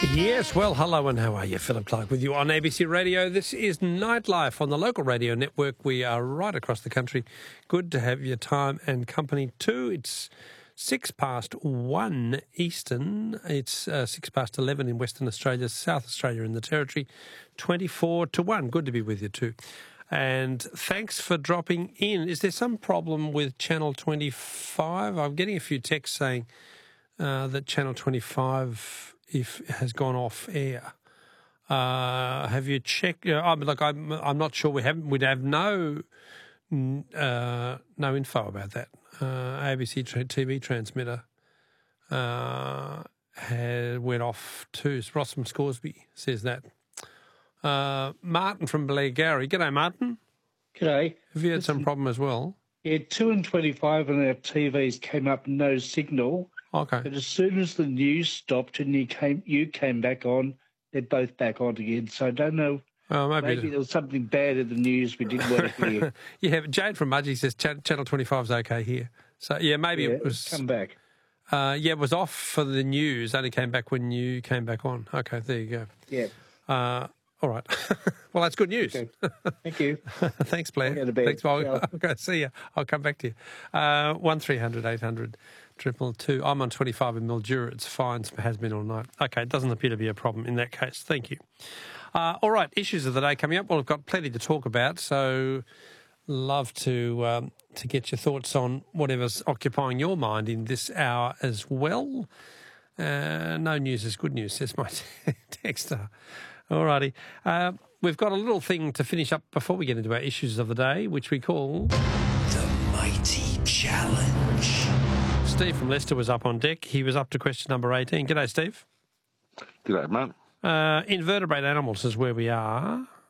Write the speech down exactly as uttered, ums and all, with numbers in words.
Yes, well, hello and how are you? Philip Clark with you on A B C Radio. This is Nightlife on the local radio network. We are right across the country. Good to have your time and company too. It's six past one Eastern. It's uh, six past eleven in Western Australia, South Australia in the Territory, twenty-four to one. Good to be with you too. And thanks for dropping in. Is there some problem with Channel twenty-five? I'm getting a few texts saying uh, that Channel twenty-five if has gone off air. Uh, have you checked? Uh, I'm like I'm. I'm not sure. We haven't. We'd have no uh, no info about that. Uh, A B C T V transmitter uh, had went off too. Ross from Scoresby says that. Uh, Martin from Blairgowrie. G'day, Martin. G'day. Have you had Listen, some problem as well? Yeah, two and twenty-five on our T Vs came up no signal. Okay. But as soon as the news stopped and you came, you came back on, they're both back on again. So I don't know. Well, maybe, maybe there was something bad in the news we didn't want to hear. Yeah, Jade from Mudgee says Ch- Channel twenty-five is okay here. So yeah, maybe yeah, it was come back. Uh, yeah, it was off for the news. Only came back when you came back on. Okay, there you go. Yeah. Uh, all right. Well, that's good news. Okay. Thank you. Thanks, Blair. Go to bed. Thanks, Bob. Yeah. Okay, see you. I'll come back to you. Uh, one three hundred eight hundred triple two. I'm on twenty-five in Mildura. It's fine. Has been all night. Okay, it doesn't appear to be a problem in that case. Thank you. Uh, all right, issues of the day coming up. Well, we've got plenty to talk about, so love to um, to get your thoughts on whatever's occupying your mind in this hour as well. Uh, no news is good news, says my texter. All righty. Uh, we've got a little thing to finish up before we get into our issues of the day, which we call The Mighty Challenge. Steve from Leicester was up on deck. He was up to question number eighteen. G'day, Steve. G'day, mate. Uh, invertebrate animals is where we are.